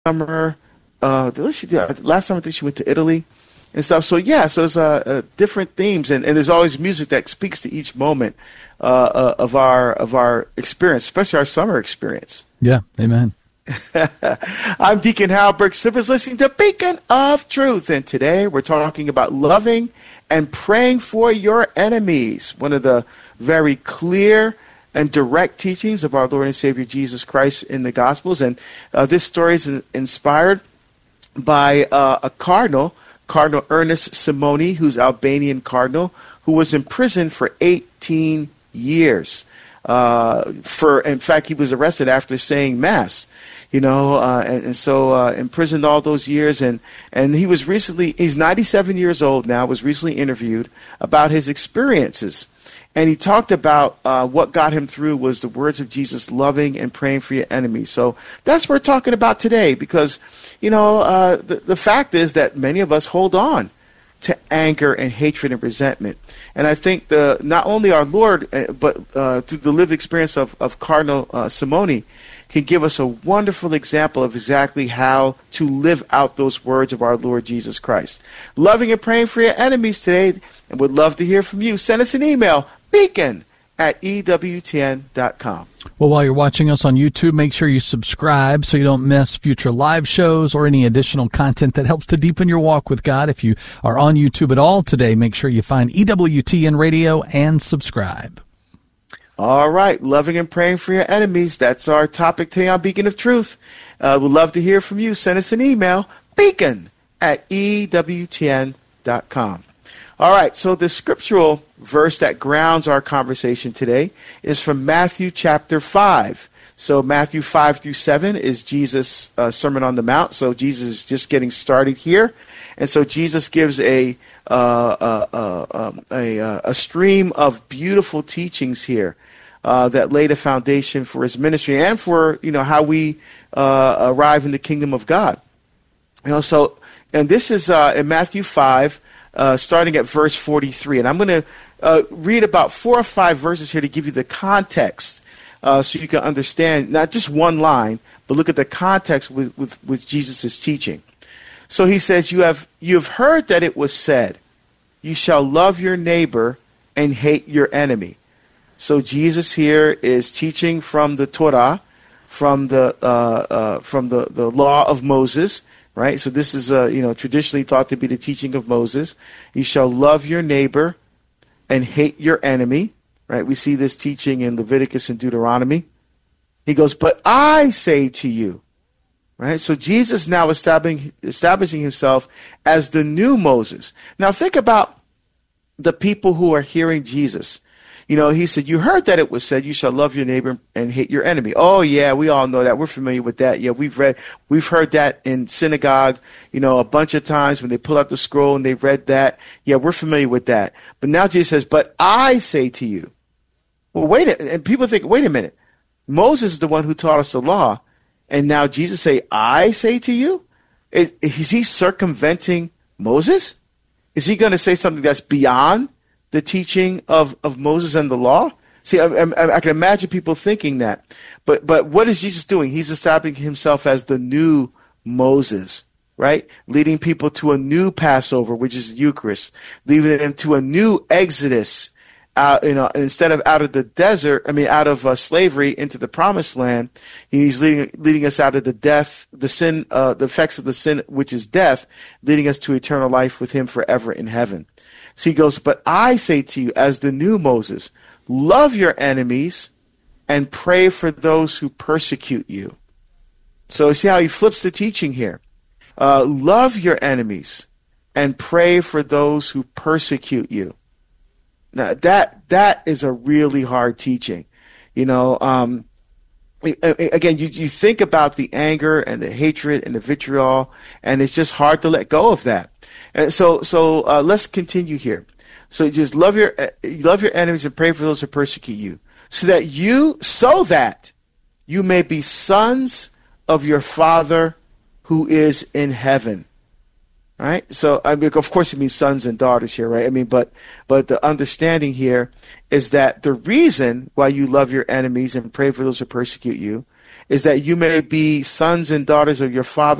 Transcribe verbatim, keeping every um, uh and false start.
summer. Uh, last summer I think she went to Italy and stuff. So yeah, so it's uh, uh, different themes, and, and there's always music that speaks to each moment uh, uh, of our of our experience, especially our summer experience. Yeah, amen. I'm Deacon Hal Burke Sippers, listening to Beacon of Truth, and today we're talking about loving and praying for your enemies. One of the very clear and direct teachings of our Lord and Savior Jesus Christ in the Gospels, and uh, this story is inspired by uh, a cardinal, Cardinal Ernest Simoni, who's Albanian cardinal, who was imprisoned for eighteen years. Uh, for, in fact, he was arrested after saying Mass, you know, uh, and, and so uh, imprisoned all those years. And, and he was recently, he's ninety-seven years old now, was recently interviewed about his experiences. And he talked about uh, what got him through was the words of Jesus, loving and praying for your enemies. So that's what we're talking about today, because, you know, uh, the, the fact is that many of us hold on to anger and hatred and resentment. And I think the not only our Lord, but uh, through the lived experience of, of Cardinal uh, Simoni, can give us a wonderful example of exactly how to live out those words of our Lord Jesus Christ. Loving and praying for your enemies today, and would love to hear from you. Send us an email, beacon at E W T N dot com. Well, while you're watching us on YouTube, make sure you subscribe so you don't miss future live shows or any additional content that helps to deepen your walk with God. If you are on YouTube at all today, make sure you find E W T N Radio and subscribe. All right, loving and praying for your enemies. That's our topic today on Beacon of Truth. Uh, we'd love to hear from you. Send us an email, beacon at E W T N dot com. All right, so the scriptural verse that grounds our conversation today is from Matthew chapter five. So Matthew five through seven is Jesus' uh, Sermon on the Mount. So Jesus is just getting started here. And so Jesus gives a uh, uh, uh, um, a, uh, a stream of beautiful teachings here uh, that laid a foundation for his ministry and for, you know, how we uh, arrive in the kingdom of God. You know, so, and this is uh, in Matthew five, uh, starting at verse forty-three. And I'm going to uh, read about four or five verses here to give you the context uh, so you can understand not just one line, but look at the context with, with, with Jesus' teaching. So he says, you have you have heard that it was said, you shall love your neighbor and hate your enemy. So Jesus here is teaching from the Torah, from the uh, uh, from the, the law of Moses, right? So this is uh, you know traditionally thought to be the teaching of Moses. You shall love your neighbor and hate your enemy, right? We see this teaching in Leviticus and Deuteronomy. He goes, but I say to you. Right? So Jesus now establishing, establishing himself as the new Moses. Now think about the people who are hearing Jesus. You know, he said, you heard that it was said, you shall love your neighbor and hate your enemy. Oh, yeah, we all know that. We're familiar with that. Yeah, we've read, we've heard that in synagogue, you know, a bunch of times when they pull out the scroll and they read that. Yeah, we're familiar with that. But now Jesus says, but I say to you. Well, wait a minute. And people think, wait a minute. Moses is the one who taught us the law. And now Jesus say, I say to you? Is, is he circumventing Moses? Is he going to say something that's beyond the teaching of, of Moses and the law? See, I, I, I can imagine people thinking that. But but what is Jesus doing? He's establishing himself as the new Moses, right? Leading people to a new Passover, which is the Eucharist. Leading them to a new Exodus. Out, you know, instead of out of the desert, I mean, out of uh, slavery into the promised land, he's leading leading us out of the death, the sin, uh, the effects of the sin, which is death, leading us to eternal life with him forever in heaven. So he goes, but I say to you, as the new Moses, love your enemies and pray for those who persecute you. So see how he flips the teaching here. Uh, love your enemies and pray for those who persecute you. Now, that that is a really hard teaching. You know, um, again, you, you think about the anger and the hatred and the vitriol, and it's just hard to let go of that. And so so uh, let's continue here. So just love your love your enemies and pray for those who persecute you, so that you so that you may be sons of your Father who is in heaven. Right? So, I mean, of course, it means sons and daughters here, right? I mean, but but the understanding here is that the reason why you love your enemies and pray for those who persecute you is that you may be sons and daughters of your Father